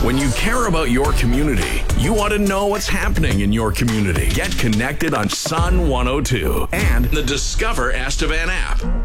When you care about your community, you want to know what's happening in your community. Get connected on Sun 102 and the Discover Estevan app.